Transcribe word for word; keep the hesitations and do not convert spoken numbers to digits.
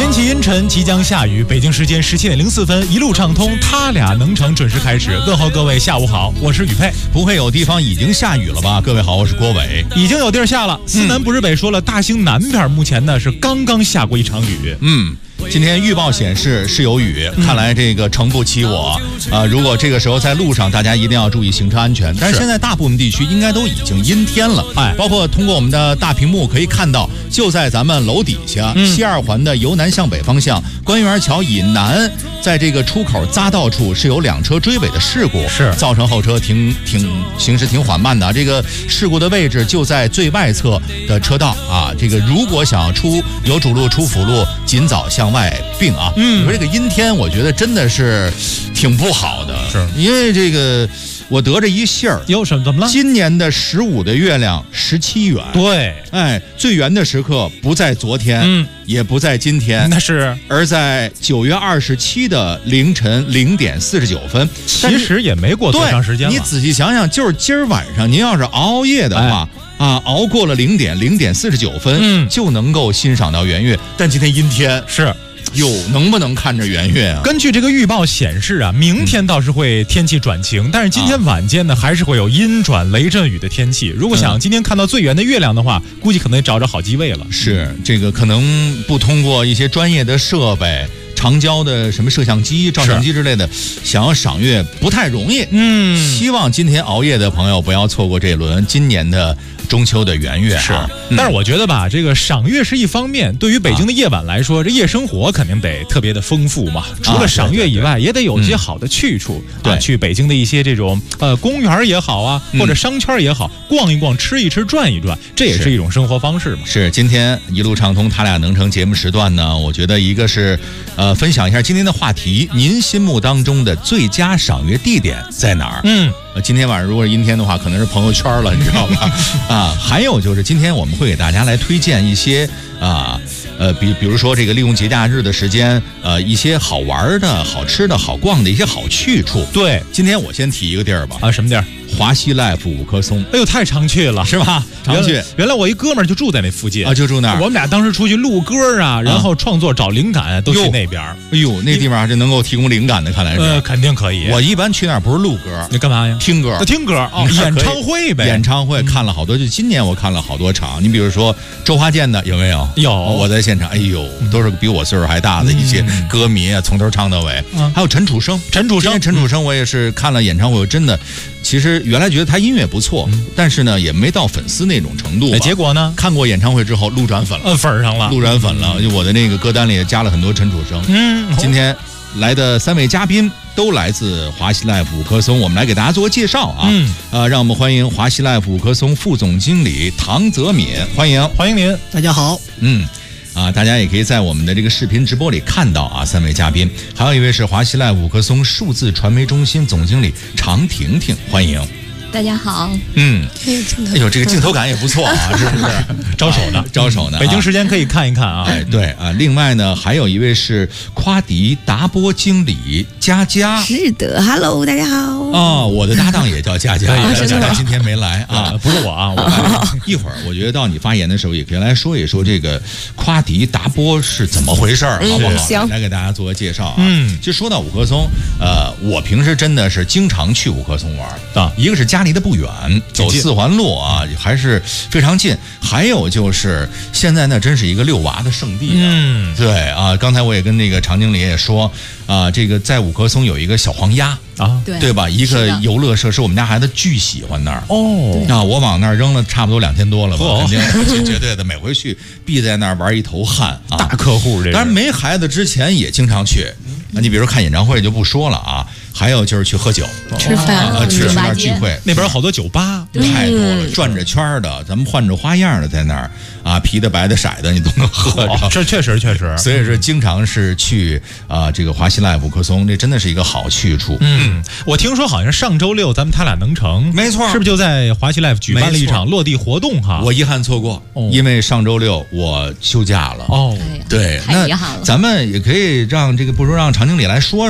天气阴沉，即将下雨。北京时间十七点零四分，一路畅通，他俩能成准时开始。问候各位，下午好，我是宇佩。 不会有地方已经下雨了吧？各位好，我是郭伟。 已经有地儿下了，思南不是北说了，大兴南边目前呢是刚刚下过一场雨。 嗯。今天预报显示是有雨，看来这个诚不欺我啊、呃！如果这个时候在路上，大家一定要注意行车安全。但是现在大部分地区应该都已经阴天了，哎，包括通过我们的大屏幕可以看到，就在咱们楼底下，嗯、西二环的由南向北方向，官园桥以南，在这个出口匝道处是有两车追尾的事故， 是造成后车挺挺行驶挺缓慢的。这个事故的位置就在最外侧的车道啊，这个如果想要出有主路出辅路，尽早向外并啊，嗯，你说这个阴天，我觉得真的是挺不好的， 是因为这个我得着一信儿， 有什么怎么了？ 今年的十五的月亮十七圆， 对， 哎，最圆的时刻不在昨天，嗯，也不在今天， 那是， 而在九月二十七的凌晨零点四十九分， 其实也没过多长时间了。 你仔细想想，就是今儿晚上您要是熬夜的话。哎啊，熬过了零点零点四十九分，嗯，就能够欣赏到圆月。但今天阴天， 是， 哟，能不能看着圆月啊？ 根据这个预报显示啊，明天倒是会天气转晴，嗯、但是今天晚间呢，还是会有阴转雷阵雨的天气。如果想今天看到最圆的月亮的话，估计可能得找找好机位了。 是，这个可能不通过一些专业的设备。长焦的什么摄像机、照相机之类的，想要赏月不太容易。嗯，希望今天熬夜的朋友不要错过这轮今年的中秋的圆月、啊。 是，嗯、但是我觉得吧，这个赏月是一方面，对于北京的夜晚来说，啊、这夜生活肯定得特别的丰富嘛。除了赏月以外，啊、也得有一些好的去处。对、嗯啊，去北京的一些这种呃公园也好啊，或者商圈也好，嗯、逛一逛、吃一吃、转一转，这也是一种生活方式嘛。 是，是今天一路畅通，他俩能成节目时段呢，我觉得一个是呃。分享一下今天的话题，您心目当中的最佳赏月地点在哪儿？嗯，呃，今天晚上如果是阴天的话，可能是朋友圈了，你知道吧？啊，还有就是今天我们会给大家来推荐一些啊，呃，比比如说这个利用节假日的时间，呃，一些好玩的、好吃的、好逛的一些好去处。 对， 今天我先提一个地儿吧。 啊，什么地儿？ 华西 Life 五棵松。 哎呦，太常去了， 是吧？常去。 原来我一哥们儿就住在那附近啊，就住那儿。 我们俩当时出去录歌啊，然后创作找灵感，都去那边。 哎呦，那地方还是能够提供灵感的，看来是。 呃，肯定可以。 我一般去那儿不是录歌， 你干嘛呀？ 听歌。 听歌哦，演唱会呗。 演唱会看了好多，就今年我看了好多场。你比如说周华健的有没有？ 有， 我在现场，哎呦，都是比我岁数还大的一些歌迷啊，从头唱到尾。还有陈楚生， 陈楚生， 陈楚生，我也是看了演唱会，我真的。其实原来觉得他音乐不错，嗯、但是呢也没到粉丝那种程度吧。 结果呢， 看过演唱会之后路转粉了， 呃粉上了， 路转粉了。就我的那个歌单里也加了很多陈楚生。嗯，今天来的三位嘉宾都来自华西 Life 五棵松，我们来给大家做个介绍啊。嗯，呃，让我们欢迎华西 Life 五棵松副总经理唐泽敏，欢迎， 欢迎您， 大家好。 嗯。啊，大家也可以在我们的这个视频直播里看到啊，三位嘉宾，还有一位是华西 Life 五棵松数字传媒中心总经理常婷婷，欢迎。 大家好。 嗯，哎呦，这个镜头感也不错啊，是不是？ 招手呢， 招手呢。 北京时间可以看一看啊。 哎，对啊。另外呢，还有一位是夸迪达波经理佳佳。 是的 ，Hello， 大家好。 哦，我的搭档也叫佳佳，佳佳今天没来啊， 不是我啊。我一会儿我觉得到你发言的时候，也可以来说一说这个夸迪达波是怎么回事儿，好不好？ 行， 来给大家做个介绍啊。嗯，就说到五棵松，呃，我平时真的是经常去五棵松玩啊，一个是家离得不远，走四环路啊，还是非常近。还有就是现在那真是一个遛娃的圣地啊。嗯，对啊，刚才我也跟那个常经理也说啊，这个在五棵松有一个小黄鸭啊，对对吧？一个游乐设施，我们家孩子巨喜欢那儿哦。啊，我往那儿扔了差不多两天多了吧，肯定绝对的，每回去必在那儿玩一头汗啊。 大客户这， 当然没孩子之前也经常去。那你比如看演唱会就不说了啊，还有就是去喝酒、 吃饭、 啊、吃那儿聚会， 那边有好多酒吧， 太多了，转着圈的，咱们换着花样的在那儿啊，啤的、白的、色的，你都能喝着。 这确实确实， 所以说经常是去啊这个华西 Life 五棵松，这真的是一个好去处。 嗯，我听说好像上周六咱们他俩能成， 没错， 是不是就在华西 Life 举办了一场落地活动哈？ 我遗憾错过，哦、因为上周六我休假了。哦， 对， 那咱们也可以让这个，不如让常经理来说。